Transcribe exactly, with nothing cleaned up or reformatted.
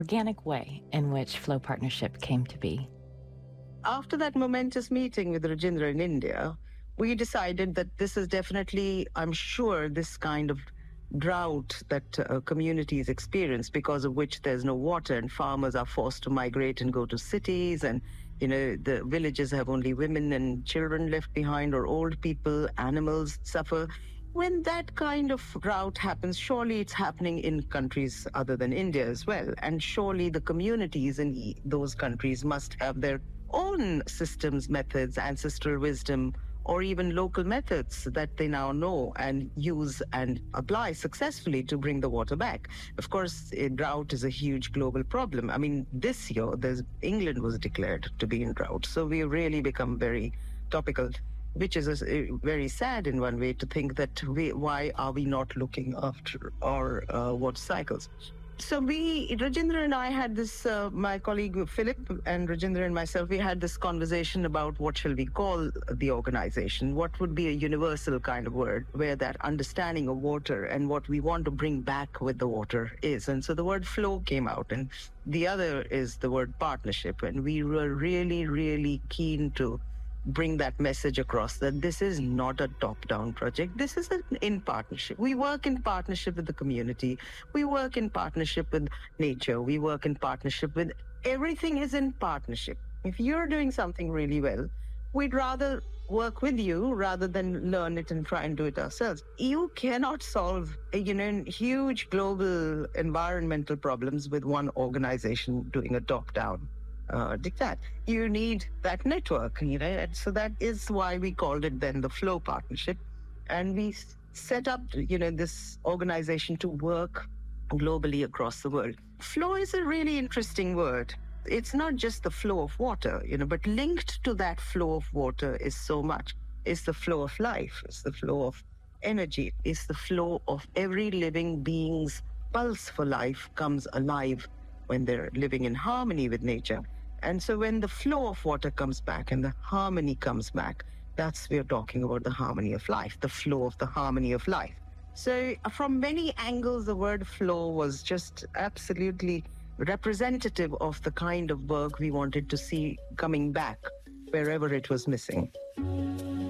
organic way in which Flow Partnership came to be. After that momentous meeting with Rajendra in India, we decided that this is definitely, I'm sure, this kind of drought that uh, communities experience, because of which there's no water and farmers are forced to migrate and go to cities, and you know the villages have only women and children left behind, or old people, animals suffer. When that kind of drought happens, surely it's happening in countries other than India as well, and surely the communities in those countries must have their own systems, methods, ancestral wisdom, or even local methods that they now know and use and apply successfully to bring the water back. Of course, a drought is a huge global problem. I mean, this year, there's, England was declared to be in drought. So we really become very topical, which is a, very sad in one way to think that we, why are we not looking after our uh, water cycles? So we, Rajendra and I had this, uh, my colleague Philip and Rajendra and myself, we had this conversation about what shall we call the organization? What would be a universal kind of word where that understanding of water and what we want to bring back with the water is. And so the word flow came out, and the other is the word partnership. And we were really, really keen to bring that message across, that this is not a top-down project. This is an in partnership. We work in partnership with the community. We work in partnership with nature. We work in partnership with everything is in partnership. If you're doing something really well, we'd rather work with you rather than learn it and try and do it ourselves. You cannot solve, you know, huge global environmental problems with one organization doing a top-down Uh, diktat. You need that network, you know, and so that is why we called it then the Flow Partnership. And we set up, you know, this organization to work globally across the world. Flow is a really interesting word. It's not just the flow of water, you know, but linked to that flow of water is so much. It's the flow of life. It's the flow of energy. It's the flow of every living being's pulse for life comes alive when they're living in harmony with nature. And so when the flow of water comes back and the harmony comes back, that's we're talking about the harmony of life, the flow of the harmony of life. So from many angles, the word flow was just absolutely representative of the kind of work we wanted to see coming back wherever it was missing.